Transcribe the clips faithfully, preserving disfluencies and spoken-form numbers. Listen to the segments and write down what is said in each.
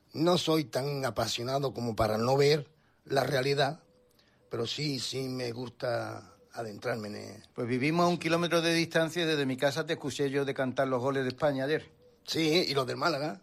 No soy tan apasionado como para no ver la realidad, pero sí, sí me gusta adentrarme en él. Pues vivimos a un kilómetro de distancia y desde mi casa te escuché yo de cantar los goles de España ayer. Sí, y los del Málaga.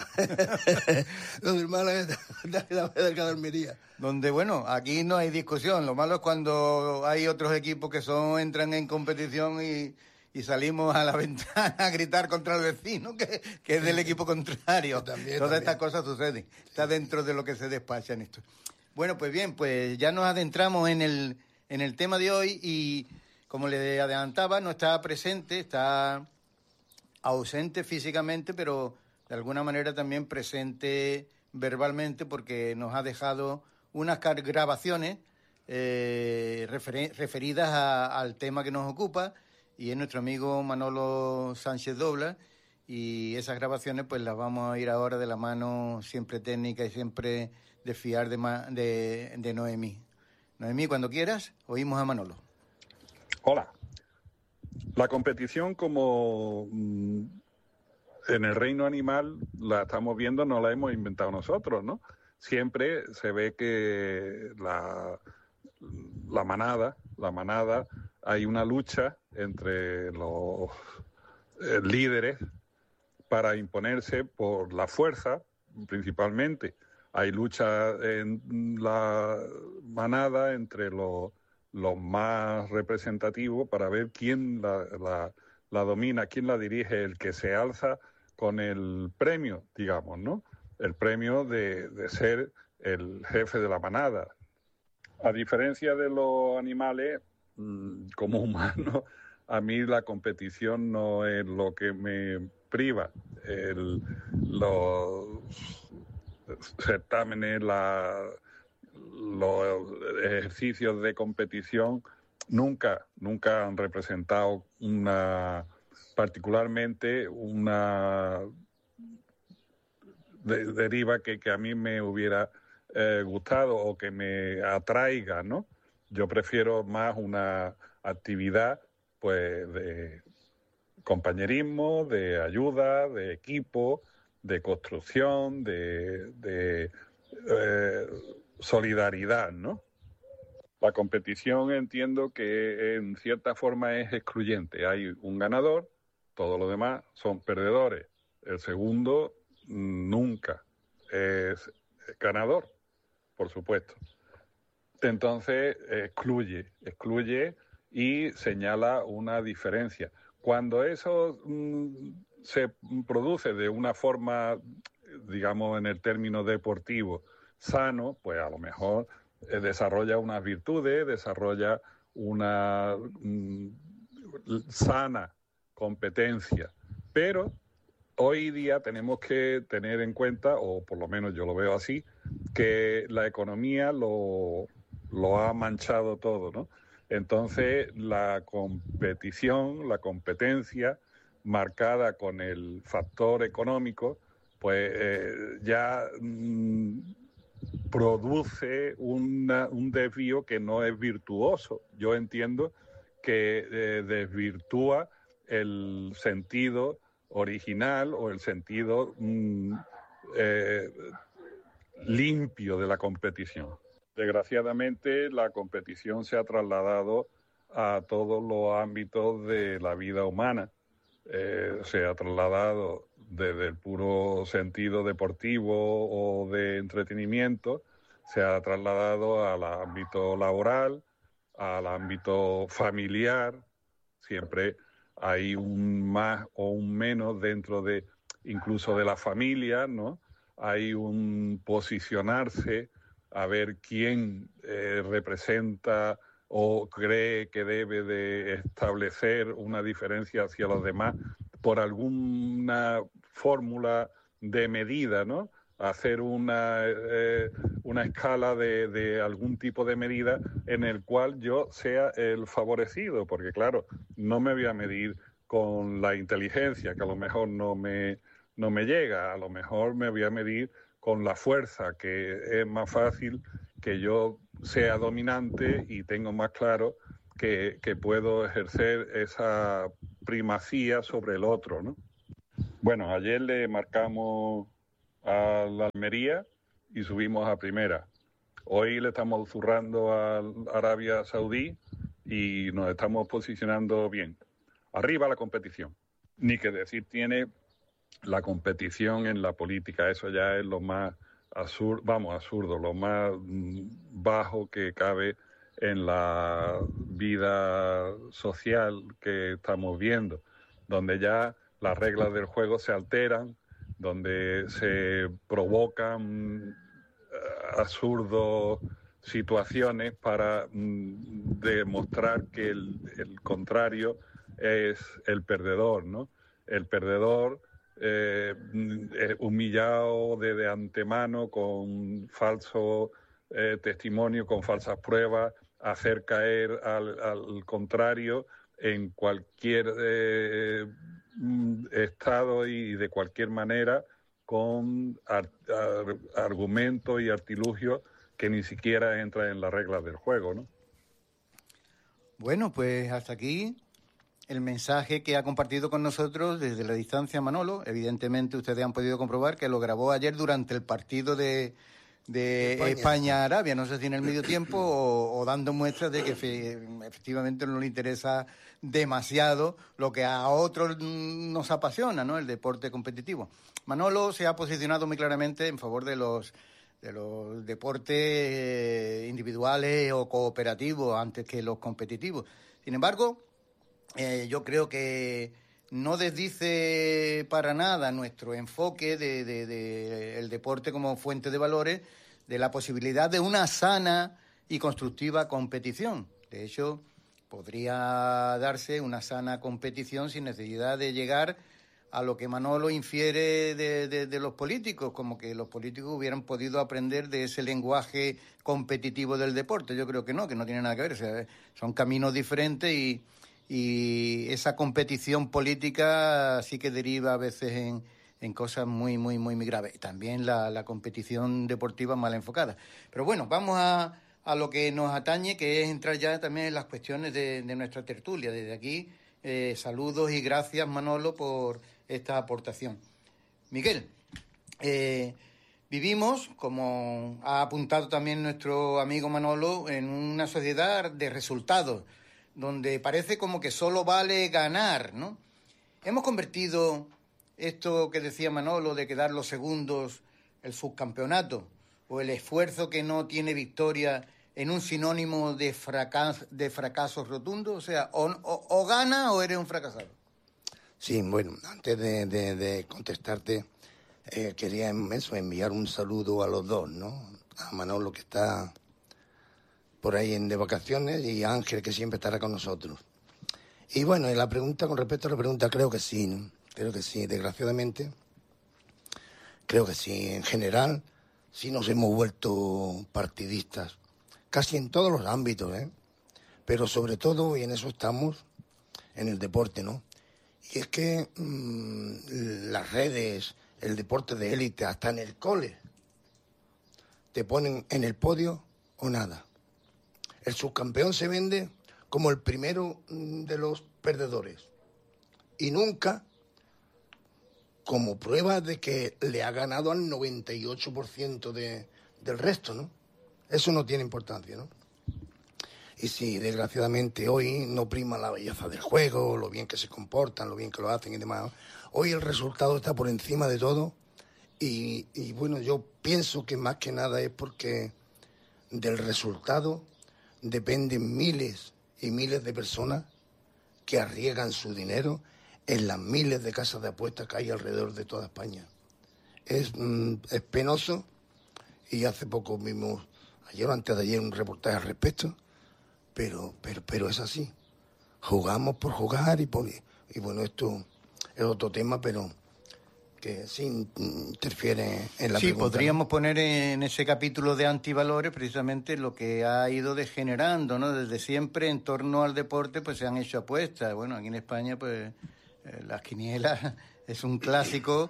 Los del Málaga de la de Almería. Donde, bueno, aquí no hay discusión. Lo malo es cuando hay otros equipos que son entran en competición y, y salimos a la ventana a gritar contra el vecino, que, que es del equipo contrario. También, Todas también. estas cosas suceden. Está dentro de lo que se despacha en esto. Bueno, pues bien, pues ya nos adentramos en el, en el tema de hoy y, como le adelantaba, no está presente, está ausente físicamente, pero de alguna manera también presente verbalmente, porque nos ha dejado unas grabaciones eh, refer- referidas a, al tema que nos ocupa, y es nuestro amigo Manolo Sánchez Dobla, y esas grabaciones pues las vamos a ir ahora de la mano siempre técnica y siempre de fiar de, Ma- de, de Noemí. Noemí, cuando quieras, oímos a Manolo. Hola. La competición, como mm, en el reino animal la estamos viendo, no la hemos inventado nosotros, ¿no? Siempre se ve que la, la manada, la manada, hay una lucha entre los eh, líderes para imponerse por la fuerza, principalmente. Hay lucha en la manada entre los, los más representativos para ver quién la, la, la domina, quién la dirige, el que se alza con el premio, digamos, ¿no? El premio de, de ser el jefe de la manada. A diferencia de los animales, como humano, a mí la competición no es lo que me priva. El, los certámenes, la, los ejercicios de competición nunca, nunca han representado una, particularmente una de, deriva que, que a mí me hubiera eh, gustado o que me atraiga, ¿no? Yo prefiero más una actividad, pues, de compañerismo, de ayuda, de equipo, de construcción, de, de eh, solidaridad, ¿no? La competición entiendo que en cierta forma es excluyente. Hay un ganador, todos los demás son perdedores. El segundo nunca es ganador, por supuesto. Entonces excluye, excluye y señala una diferencia. Cuando eso mmm, se produce de una forma, digamos, en el término deportivo, sano, pues a lo mejor eh, desarrolla unas virtudes, desarrolla una mmm, sana competencia. Pero hoy día tenemos que tener en cuenta, o por lo menos yo lo veo así, que la economía lo, lo ha manchado todo, ¿no? Entonces, la competición, la competencia marcada con el factor económico, pues eh, ya mmm, produce una, un desvío que no es virtuoso. Yo entiendo que eh, desvirtúa el sentido original o el sentido mmm, eh, limpio de la competición. Desgraciadamente, la competición se ha trasladado a todos los ámbitos de la vida humana. Eh, se ha trasladado desde el puro sentido deportivo o de entretenimiento, se ha trasladado al ámbito laboral, al ámbito familiar. Siempre hay un más o un menos dentro de incluso de la familia, ¿no? Hay un posicionarse a ver quién eh, representa o cree que debe de establecer una diferencia hacia los demás por alguna fórmula de medida, ¿no? Hacer una, eh, una escala de, de algún tipo de medida en el cual yo sea el favorecido, porque claro, no me voy a medir con la inteligencia, que a lo mejor no me, no me llega, a lo mejor me voy a medir con la fuerza, que es más fácil que yo sea dominante y tengo más claro que, que puedo ejercer esa primacía sobre el otro, ¿no? Bueno, ayer le marcamos a la Almería y subimos a primera. Hoy le estamos zurrando a Arabia Saudí y nos estamos posicionando bien. Arriba la competición. Ni que decir tiene la competición en la política. Eso ya es lo más absurdo, vamos, absurdo, lo más bajo que cabe en la vida social que estamos viendo, donde ya las reglas del juego se alteran, donde se provocan absurdos situaciones para mm, demostrar que el, el contrario es el perdedor, ¿no? El perdedor eh, eh, humillado de, de antemano con falso eh, testimonio, con falsas pruebas, hacer caer al, al contrario en cualquier eh, estado y de cualquier manera, con ar, ar, argumentos y artilugios que ni siquiera entran en las reglas del juego, ¿no? Bueno, pues hasta aquí el mensaje que ha compartido con nosotros desde la distancia Manolo. Evidentemente ustedes han podido comprobar que lo grabó ayer durante el partido de, de España-Arabia, no sé si en el medio tiempo o, o dando muestras de que fe, efectivamente no le interesa demasiado lo que a otros nos apasiona, ¿no? El deporte competitivo. Manolo se ha posicionado muy claramente en favor de los de los deportes individuales o cooperativos antes que los competitivos. Sin embargo, eh, yo creo que no desdice para nada nuestro enfoque de, de, de el deporte como fuente de valores, de la posibilidad de una sana y constructiva competición. De hecho, podría darse una sana competición sin necesidad de llegar a lo que Manolo infiere de, de, de los políticos, como que los políticos hubieran podido aprender de ese lenguaje competitivo del deporte. Yo creo que no, que no tiene nada que ver. O sea, son caminos diferentes y, y esa competición política sí que deriva a veces en, en cosas muy, muy, muy, muy graves. También la, la competición deportiva mal enfocada. Pero bueno, vamos a, a lo que nos atañe, que es entrar ya también en las cuestiones de, de nuestra tertulia. Desde aquí, eh, saludos y gracias, Manolo, por esta aportación. Miguel, eh, vivimos, como ha apuntado también nuestro amigo Manolo, en una sociedad de resultados, donde parece como que solo vale ganar, ¿no? Hemos convertido esto que decía Manolo de quedar los segundos, el subcampeonato o el esfuerzo que no tiene victoria, en un sinónimo de fracaso, de fracaso rotundo. O sea, o, o, o gana o eres un fracasado. Sí, bueno, antes de, de, de contestarte, eh, quería eso, enviar un saludo a los dos, ¿no? A Manolo, que está por ahí en de vacaciones, y a Ángel, que siempre estará con nosotros. Y bueno, en la pregunta, con respecto a la pregunta, creo que sí, ¿no? Creo que sí, desgraciadamente, creo que sí. En general, sí nos hemos vuelto partidistas, casi en todos los ámbitos, ¿eh? Pero sobre todo, y en eso estamos, en el deporte, ¿no? Y es que mmm, las redes, el deporte de élite, hasta en el cole, te ponen en el podio o nada. El subcampeón se vende como el primero de los perdedores y nunca como prueba de que le ha ganado al noventa y ocho por ciento de, del resto, ¿no? Eso no tiene importancia, ¿no? Y sí, desgraciadamente hoy no prima la belleza del juego, lo bien que se comportan, lo bien que lo hacen y demás. Hoy el resultado está por encima de todo y, y bueno, yo pienso que más que nada es porque del resultado dependen miles y miles de personas que arriesgan su dinero en las miles de casas de apuestas que hay alrededor de toda España. Es, mm, es penoso, y hace poco vimos, ayer o antes de ayer, un reportaje al respecto. Pero, pero, pero es así. Jugamos por jugar y por... Y bueno, esto es otro tema, pero que sí interfiere en la sí, pregunta. Sí, podríamos, ¿no?, poner en ese capítulo de antivalores precisamente lo que ha ido degenerando, ¿no? Desde siempre en torno al deporte pues se han hecho apuestas. Bueno, aquí en España pues eh, las quinielas es un clásico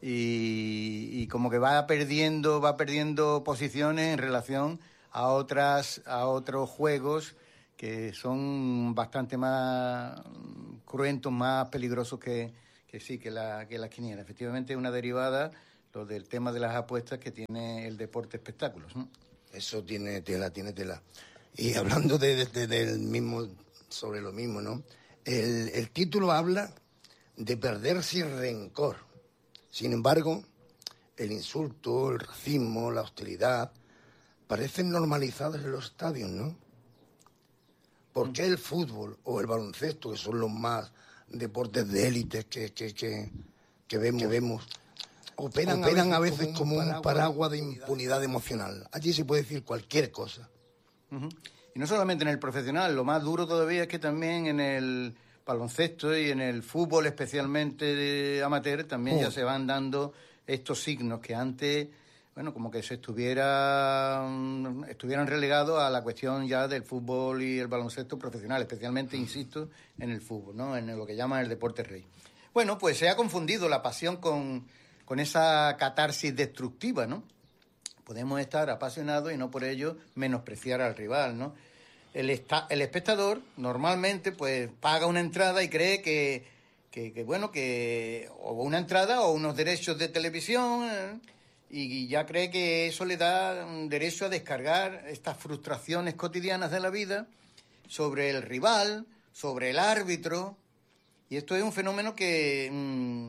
y, y como que va perdiendo, va perdiendo posiciones en relación a otras, a otros juegos que son bastante más cruentos, más peligrosos que, que sí, que la, que la quiniela. Efectivamente, una derivada, lo del tema de las apuestas que tiene el deporte espectáculos, ¿no? Eso tiene tela, tiene tela. Y hablando de, de, de, del mismo, sobre lo mismo, ¿no? El, el título habla de perder sin rencor. Sin embargo, el insulto, el racismo, la hostilidad parecen normalizados en los estadios, ¿no? ¿Por qué el fútbol o el baloncesto, que son los más deportes de élite que, que, que, que vemos, que vemos operan, operan a veces como un paraguas de impunidad emocional? Allí se puede decir cualquier cosa. Uh-huh. Y no solamente en el profesional, lo más duro todavía es que también en el baloncesto y en el fútbol, especialmente de amateur, también oh. ya se van dando estos signos que antes, bueno, como que se estuviera, estuvieran relegados a la cuestión ya del fútbol y el baloncesto profesional, especialmente, insisto, en el fútbol, ¿no? En lo que llaman el deporte rey. Bueno, pues se ha confundido la pasión con, con esa catarsis destructiva, ¿no? Podemos estar apasionados y no por ello menospreciar al rival, ¿no? El, esta, el espectador normalmente pues paga una entrada y cree que, que, que, bueno, que o una entrada o unos derechos de televisión eh, y ya cree que eso le da un derecho a descargar estas frustraciones cotidianas de la vida sobre el rival, sobre el árbitro. Y esto es un fenómeno que mmm,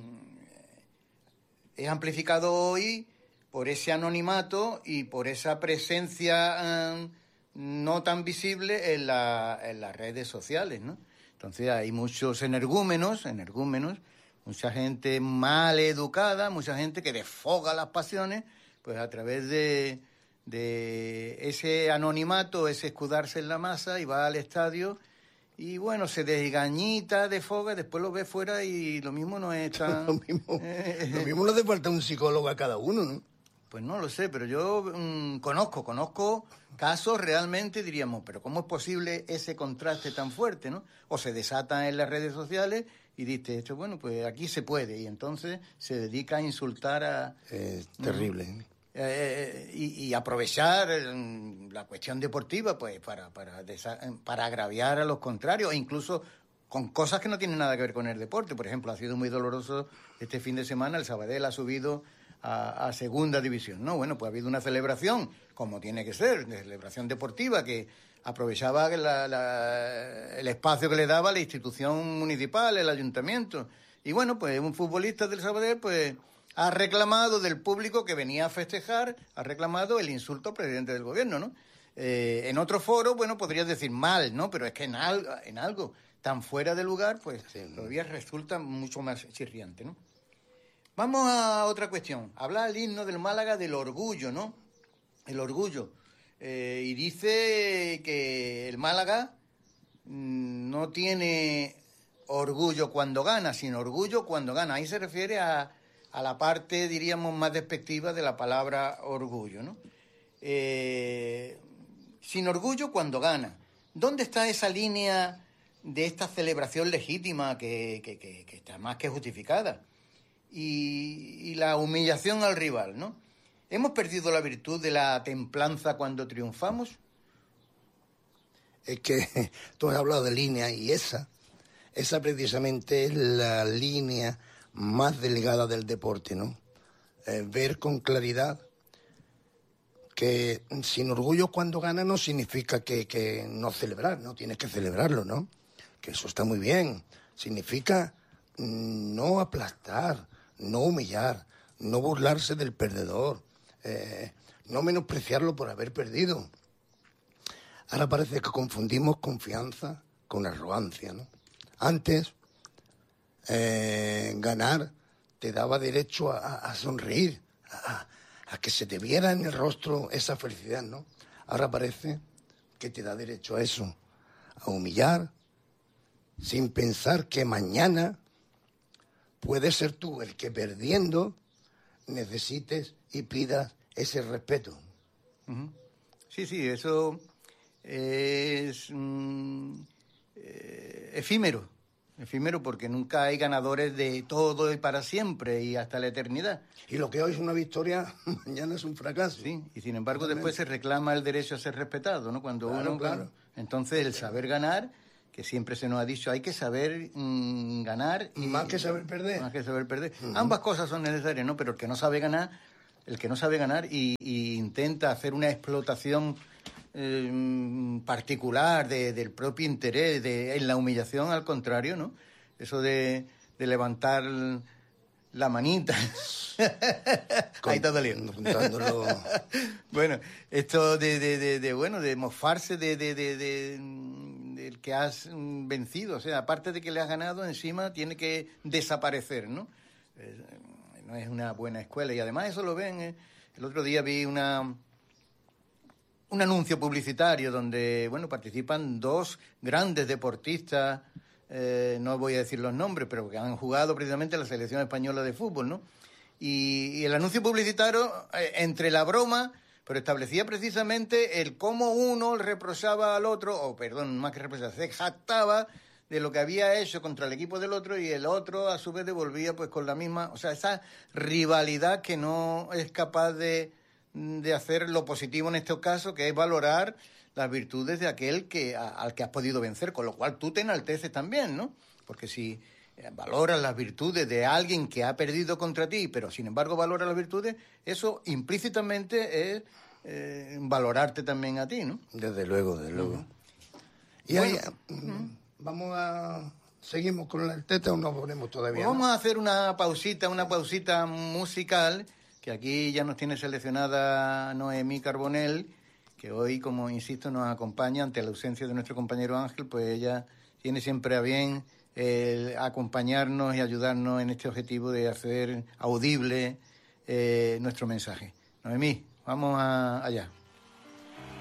es amplificado hoy por ese anonimato y por esa presencia eh, no tan visible en, la, en las redes sociales, ¿no? Entonces hay muchos energúmenos, energúmenos, mucha gente mal educada, mucha gente que desfoga las pasiones, pues a través de, de ese anonimato, ese escudarse en la masa, y va al estadio y bueno, se desgañita, desfoga, después lo ve fuera y lo mismo no es tan... lo mismo, eh, lo mismo le hace falta un psicólogo a cada uno, ¿no? Pues no lo sé, pero yo mmm, conozco, conozco casos realmente, diríamos, pero ¿cómo es posible ese contraste tan fuerte, no? O se desatan en las redes sociales y dice, esto, bueno, pues aquí se puede, y entonces se dedica a insultar a... Es terrible. ¿no? Eh, y, y aprovechar eh, la cuestión deportiva, pues, para, para, desa- para agraviar a los contrarios, e incluso con cosas que no tienen nada que ver con el deporte. Por ejemplo, ha sido muy doloroso este fin de semana, el Sabadell ha subido A, a segunda división, ¿no? Bueno, pues ha habido una celebración, como tiene que ser, de celebración deportiva, que aprovechaba la, la, el espacio que le daba la institución municipal, el ayuntamiento. Y bueno, pues un futbolista del Sabadell, pues ha reclamado del público que venía a festejar, ha reclamado el insulto al presidente del gobierno, ¿no? Eh, en otro foro, bueno, podrías decir mal, ¿no? Pero es que en, al, en algo tan fuera de lugar, pues sí, todavía resulta mucho más chirriante, ¿no? Vamos a otra cuestión. Habla el himno del Málaga del orgullo, ¿no? El orgullo. Eh, y dice que el Málaga mmm, no tiene orgullo cuando gana, sino orgullo cuando gana. Ahí se refiere a, a la parte, diríamos, más despectiva de la palabra orgullo, ¿no? Eh, sin orgullo cuando gana. ¿Dónde está esa línea de esta celebración legítima que, que, que, que está más que justificada? Y, y la humillación al rival, ¿no? ¿Hemos perdido la virtud de la templanza cuando triunfamos? Es que tú has hablado de línea y esa, esa precisamente es la línea más delgada del deporte, ¿no? Eh, ver con claridad que sin orgullo cuando gana no significa que, que no celebrar, ¿no? Tienes que celebrarlo, ¿no? Que eso está muy bien. Significa no aplastar, no humillar, no burlarse del perdedor, eh, no menospreciarlo por haber perdido. Ahora parece que confundimos confianza con arrogancia, ¿no? Antes, eh, ganar te daba derecho a, a sonreír, a, a que se te viera en el rostro esa felicidad, ¿no? Ahora parece que te da derecho a eso, a humillar, sin pensar que mañana puedes ser tú el que perdiendo necesites y pidas ese respeto. Uh-huh. Sí, sí, eso es mm, eh, efímero, efímero porque nunca hay ganadores de todo y para siempre y hasta la eternidad. Y lo que hoy es una victoria, mañana es un fracaso. Sí, y sin embargo Totalmente. Después se reclama el derecho a ser respetado, ¿no? Cuando claro, uno, claro. Entonces el saber ganar, que siempre se nos ha dicho, hay que saber mmm, ganar. Y más que saber perder. Más que saber perder. Uh-huh. Ambas cosas son necesarias, ¿no? Pero el que no sabe ganar, el que no sabe ganar y, y intenta hacer una explotación eh, particular de, del propio interés, de, en la humillación, al contrario, ¿no? Eso de, de levantar la manita. Con, ahí está doliendo. Contándolo. Bueno, esto de, de, de, de, bueno, de mofarse de, de, de, de, del que has vencido. O sea, aparte de que le has ganado, encima tiene que desaparecer, ¿no? Eh, no es una buena escuela. Y además eso lo ven. Eh. El otro día vi una un anuncio publicitario donde, bueno, participan dos grandes deportistas. Eh, no voy a decir los nombres, pero que han jugado precisamente en la selección española de fútbol, ¿no? Y, y el anuncio publicitario, eh, entre la broma, pero establecía precisamente el cómo uno reprochaba al otro, o perdón, más que reprochaba, se jactaba de lo que había hecho contra el equipo del otro y el otro a su vez devolvía pues con la misma, o sea, esa rivalidad que no es capaz de, de hacer lo positivo en este caso, que es valorar las virtudes de aquel que a, al que has podido vencer, con lo cual tú te enalteces también, ¿no? Porque si eh, valoras las virtudes de alguien que ha perdido contra ti, pero sin embargo valora las virtudes, eso implícitamente es eh, valorarte también a ti, ¿no? Desde luego, desde luego. Uh-huh. Y bueno, ahí, uh-huh. vamos a... ¿Seguimos con el teta o nos ponemos todavía? Pues vamos ¿no? a hacer una pausita, una pausita musical, que aquí ya nos tiene seleccionada Noemí Carbonell, que hoy, como insisto, nos acompaña ante la ausencia de nuestro compañero Ángel, pues ella tiene siempre a bien eh, acompañarnos y ayudarnos en este objetivo de hacer audible eh, nuestro mensaje. Noemí, vamos a, allá.